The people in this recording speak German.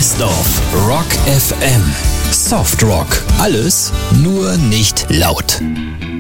Best of Rock FM. Soft Rock. Alles, nur nicht laut.